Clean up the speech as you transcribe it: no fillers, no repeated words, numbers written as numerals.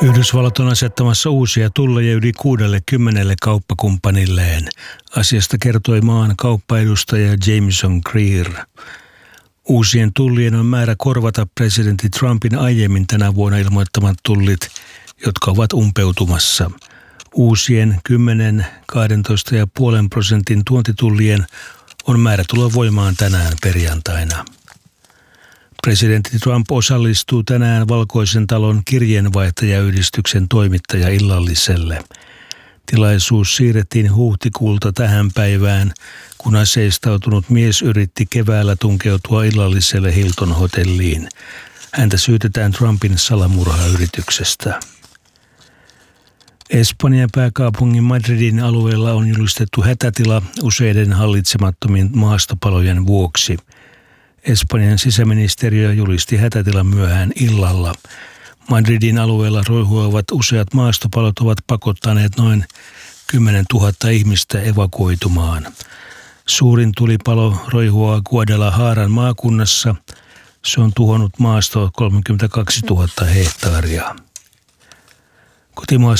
Yhdysvallat on asettamassa uusia tulleja yli 60 kauppakumppanilleen. Asiasta kertoi maan kauppaedustaja Jameson Greer. Uusien tullien on määrä korvata presidentti Trumpin aiemmin tänä vuonna ilmoittamat tullit, jotka ovat umpeutumassa. Uusien 10-12,5% tuontitullien on määrä tulla voimaan tänään perjantaina. Presidentti Trump osallistuu tänään Valkoisen talon kirjeenvaihtajayhdistyksen toimittajaillalliselle. Tilaisuus siirrettiin huhtikuulta tähän päivään, kun aseistautunut mies yritti keväällä tunkeutua illalliselle Hilton-hotelliin. Häntä syytetään Trumpin salamurhayrityksestä. Espanjan pääkaupungin Madridin alueella on julistettu hätätila useiden hallitsemattomien maastopalojen vuoksi. Espanjan sisäministeriö julisti hätätilan myöhään illalla. Madridin alueella roihuavat useat maastopalot ovat pakottaneet noin 10 000 ihmistä evakuoitumaan. Suurin tulipalo roihuaa Guadalajaran maakunnassa. Se on tuhonnut maastoa 32 000 hehtaaria. Kotimaassa